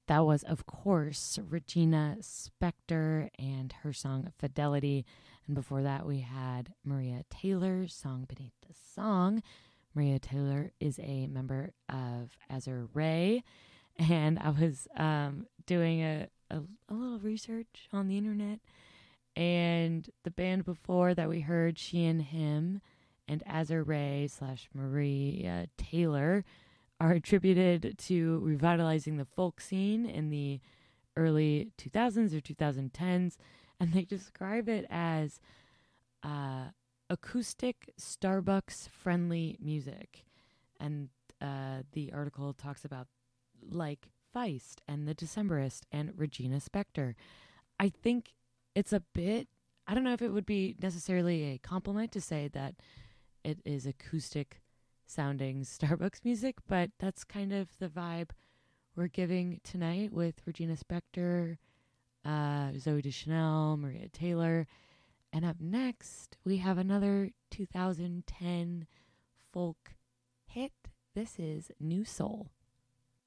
That was, of course, Regina Spektor and her song Fidelity. And before that, we had Maria Taylor's song Beneath the Song. Maria Taylor is a member of Azure Ray. And I was doing a little research on the internet. And the band before that we heard, She and Him, and Azure Ray / Maria Taylor, are attributed to revitalizing the folk scene in the early 2000s or 2010s, and they describe it as acoustic Starbucks friendly music. And the article talks about like Feist and the Decemberists and Regina Spektor. I think it's a bit, I don't know if it would be necessarily a compliment to say that it is acoustic sounding Starbucks music, but that's kind of the vibe we're giving tonight with Regina Spektor, Zoe Deschanel, Maria Taylor. And up next, we have another 2010 folk hit. This is New Soul.